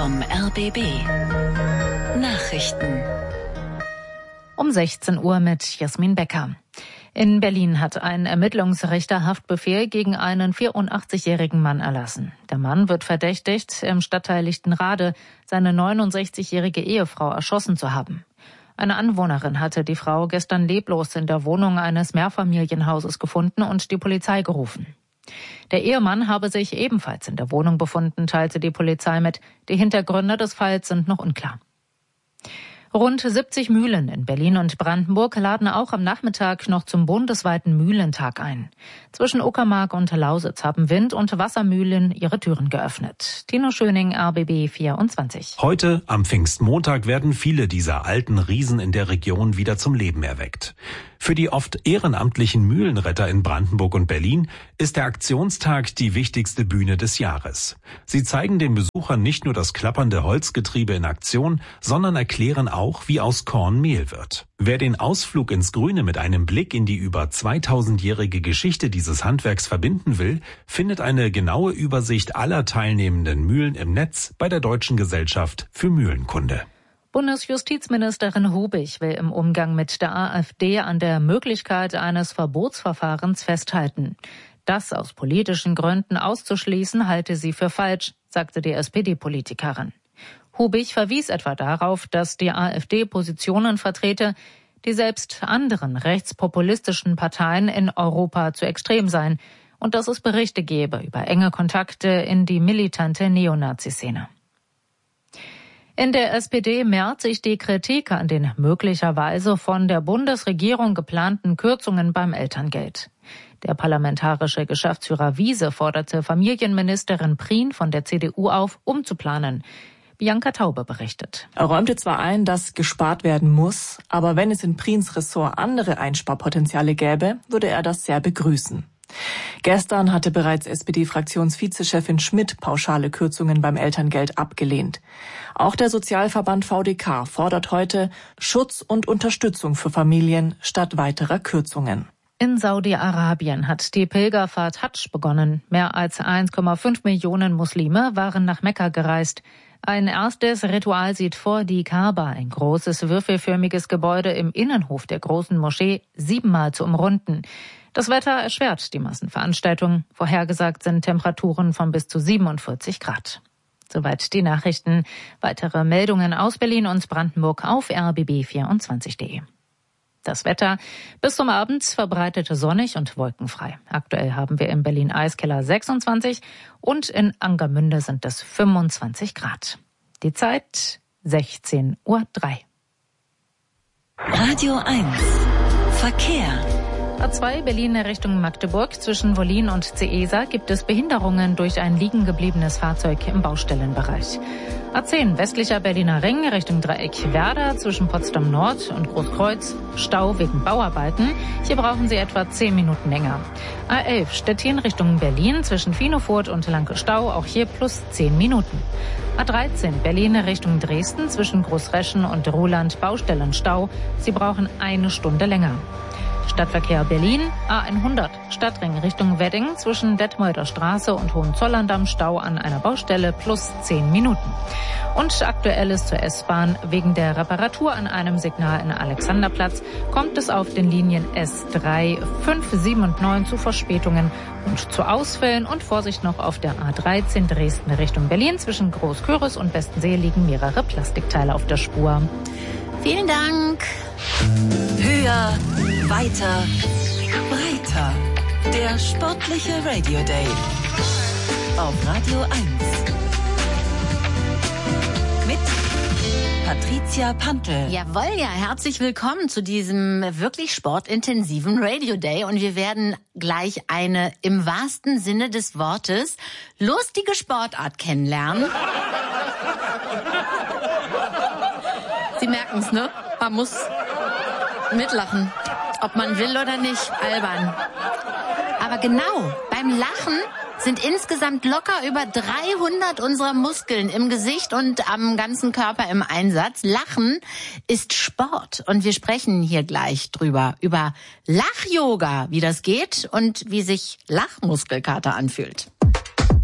vom RBB. Nachrichten. Um 16 Uhr mit Jasmin Becker. In Berlin hat ein Ermittlungsrichter Haftbefehl gegen einen 84-jährigen Mann erlassen. Der Mann wird verdächtigt, im Stadtteil Lichtenrade seine 69-jährige Ehefrau erschossen zu haben. Eine Anwohnerin hatte die Frau gestern leblos in der Wohnung eines Mehrfamilienhauses gefunden und die Polizei gerufen. Der Ehemann habe sich ebenfalls in der Wohnung befunden, teilte die Polizei mit. Die Hintergründe des Falls sind noch unklar. Rund 70 Mühlen in Berlin und Brandenburg laden auch am Nachmittag noch zum bundesweiten Mühlentag ein. Zwischen Uckermark und Lausitz haben Wind- und Wassermühlen ihre Türen geöffnet. Tino Schöning, RBB 24. Heute, am Pfingstmontag, werden viele dieser alten Riesen in der Region wieder zum Leben erweckt. Für die oft ehrenamtlichen Mühlenretter in Brandenburg und Berlin ist der Aktionstag die wichtigste Bühne des Jahres. Sie zeigen den Besuchern nicht nur das klappernde Holzgetriebe in Aktion, sondern erklären auch, wie aus Korn Mehl wird. Wer den Ausflug ins Grüne mit einem Blick in die über 2000-jährige Geschichte dieses Handwerks verbinden will, findet eine genaue Übersicht aller teilnehmenden Mühlen im Netz bei der Deutschen Gesellschaft für Mühlenkunde. Bundesjustizministerin Hubig will im Umgang mit der AfD an der Möglichkeit eines Verbotsverfahrens festhalten. Das aus politischen Gründen auszuschließen, halte sie für falsch, sagte die SPD-Politikerin. Hubig verwies etwa darauf, dass die AfD Positionen vertrete, die selbst anderen rechtspopulistischen Parteien in Europa zu extrem seien und dass es Berichte gebe über enge Kontakte in die militante Neonazi-Szene. In der SPD mehrt sich die Kritik an den möglicherweise von der Bundesregierung geplanten Kürzungen beim Elterngeld. Der parlamentarische Geschäftsführer Wiese forderte Familienministerin Prien von der CDU auf, umzuplanen. Bianca Taube berichtet. Er räumte zwar ein, dass gespart werden muss, aber wenn es in Priens Ressort andere Einsparpotenziale gäbe, würde er das sehr begrüßen. Gestern hatte bereits SPD-Fraktionsvizechefin Schmidt pauschale Kürzungen beim Elterngeld abgelehnt. Auch der Sozialverband VDK fordert heute Schutz und Unterstützung für Familien statt weiterer Kürzungen. In Saudi-Arabien hat die Pilgerfahrt Hadsch begonnen. Mehr als 1,5 Millionen Muslime waren nach Mekka gereist. Ein erstes Ritual sieht vor, die Kaaba, ein großes würfelförmiges Gebäude im Innenhof der großen Moschee, 7-mal zu umrunden. Das Wetter erschwert die Massenveranstaltung. Vorhergesagt sind Temperaturen von bis zu 47 Grad. Soweit die Nachrichten. Weitere Meldungen aus Berlin und Brandenburg auf rbb24.de. Das Wetter bis zum Abend verbreitet sonnig und wolkenfrei. Aktuell haben wir in Berlin-Eiskeller 26 und in Angermünde sind es 25 Grad. Die Zeit 16:03 Uhr. Radio 1 Verkehr. A2 Berlin Richtung Magdeburg zwischen Wollin und Ceesa gibt es Behinderungen durch ein liegen gebliebenes Fahrzeug im Baustellenbereich. A10 westlicher Berliner Ring Richtung Dreieck Werder zwischen Potsdam Nord und Großkreuz. Stau wegen Bauarbeiten. Hier brauchen Sie etwa 10 Minuten länger. A11 Stettin Richtung Berlin zwischen Finofurt und Lanke Stau. Auch hier plus 10 Minuten. A13 Berlin Richtung Dresden zwischen Großreschen und Ruhland Baustellenstau. Sie brauchen 1 Stunde länger. Stadtverkehr Berlin, A100, Stadtring Richtung Wedding zwischen Detmolder Straße und Hohenzollern-Damm Stau an einer Baustelle plus 10 Minuten. Und Aktuelles zur S-Bahn. Wegen der Reparatur an einem Signal in Alexanderplatz kommt es auf den Linien S3, 5, 7 und 9 zu Verspätungen und zu Ausfällen. Und Vorsicht noch auf der A13 Dresden Richtung Berlin. Zwischen Großküritz und Bestensee liegen mehrere Plastikteile auf der Spur. Vielen Dank. Höher, weiter, breiter. Der sportliche Radio Day auf Radio 1 mit Patricia Pantel. Jawohl, ja, herzlich willkommen zu diesem wirklich sportintensiven Radio Day und wir werden gleich eine im wahrsten Sinne des Wortes lustige Sportart kennenlernen. Sie merken's, ne? Man muss mitlachen, ob man will oder nicht, albern. Aber genau, beim Lachen sind insgesamt locker über 300 unserer Muskeln im Gesicht und am ganzen Körper im Einsatz. Lachen ist Sport und wir sprechen hier gleich drüber, über Lach-Yoga, wie das geht und wie sich Lachmuskelkater anfühlt.